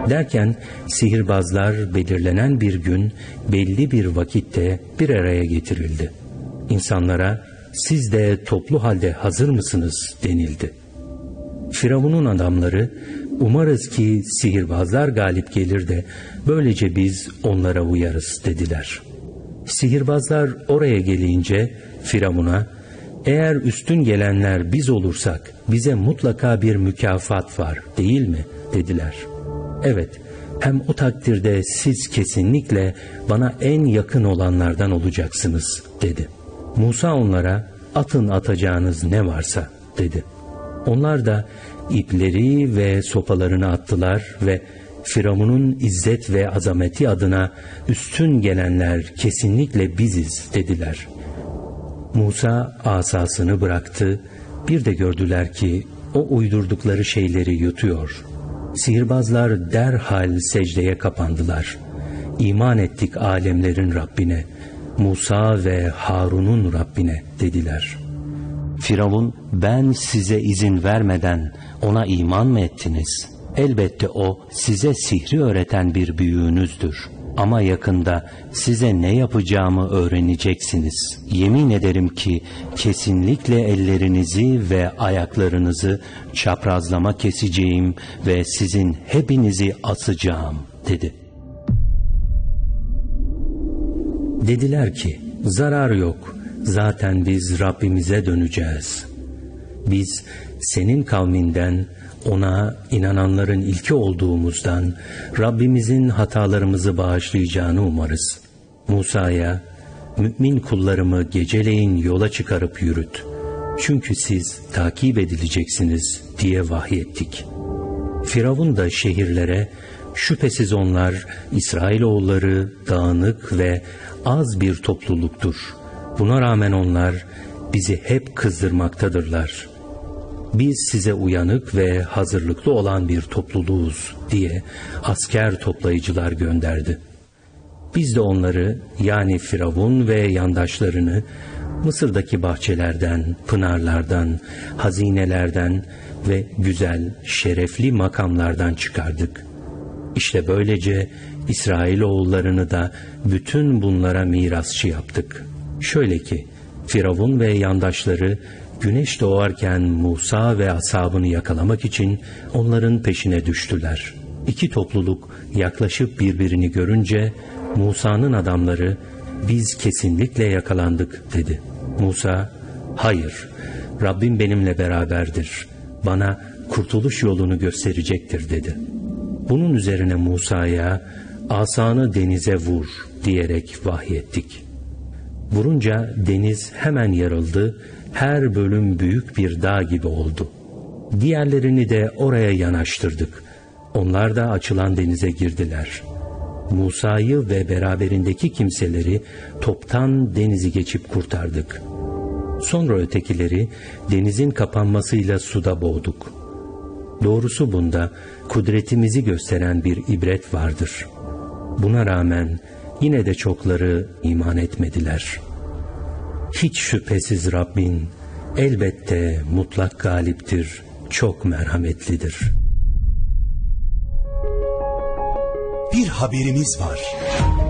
Derken sihirbazlar belirlenen bir gün belli bir vakitte bir araya getirildi. İnsanlara siz de toplu halde hazır mısınız denildi. Firavun'un adamları umarız ki sihirbazlar galip gelir de böylece biz onlara uyarız dediler. Sihirbazlar oraya gelince Firavun'a eğer üstün gelenler biz olursak bize mutlaka bir mükafat var değil mi dediler. Evet, hem o takdirde siz kesinlikle bana en yakın olanlardan olacaksınız dedi. Musa onlara atın atacağınız ne varsa dedi. Onlar da ipleri ve sopalarını attılar ve Firavun'un izzet ve azameti adına üstün gelenler kesinlikle biziz dediler. Musa asasını bıraktı, bir de gördüler ki o uydurdukları şeyleri yutuyor. Sihirbazlar derhal secdeye kapandılar. İman ettik alemlerin Rabbine, Musa ve Harun'un Rabbine dediler. Firavun, ben size izin vermeden ona iman mı ettiniz? Elbette o size sihri öğreten bir büyüğünüzdür. Ama yakında size ne yapacağımı öğreneceksiniz. Yemin ederim ki kesinlikle ellerinizi ve ayaklarınızı çaprazlama keseceğim ve sizin hepinizi asacağım dedi. Dediler ki zarar yok, zaten biz Rabbimize döneceğiz. Biz senin kavminden, ona inananların ilki olduğumuzdan Rabbimizin hatalarımızı bağışlayacağını umarız. Musa'ya, mümin kullarımı geceleyin yola çıkarıp yürüt. Çünkü siz takip edileceksiniz diye vahyettik. Firavun da şehirlere, şüphesiz onlar İsrailoğulları dağınık ve az bir topluluktur. Buna rağmen onlar bizi hep kızdırmaktadırlar. Biz size uyanık ve hazırlıklı olan bir topluluğuz diye asker toplayıcılar gönderdi. Biz de onları yani Firavun ve yandaşlarını Mısır'daki bahçelerden, pınarlardan, hazinelerden ve güzel, şerefli makamlardan çıkardık. İşte böylece İsrailoğullarını da bütün bunlara mirasçı yaptık. Şöyle ki Firavun ve yandaşları güneş doğarken Musa ve ashabını yakalamak için onların peşine düştüler. İki topluluk yaklaşıp birbirini görünce Musa'nın adamları biz kesinlikle yakalandık dedi. Musa hayır, Rabbim benimle beraberdir, bana kurtuluş yolunu gösterecektir dedi. Bunun üzerine Musa'ya asanı denize vur diyerek vahyettik. Vurunca deniz hemen yarıldı, her bölüm büyük bir dağ gibi oldu. Diğerlerini de oraya yanaştırdık. Onlar da açılan denize girdiler. Musa'yı ve beraberindeki kimseleri toptan denizi geçip kurtardık. Sonra ötekileri denizin kapanmasıyla suda boğduk. Doğrusu bunda kudretimizi gösteren bir ibret vardır. Buna rağmen yine de çokları iman etmediler. Hiç şüphesiz Rabbin elbette mutlak galiptir, çok merhametlidir. Bir haberimiz var.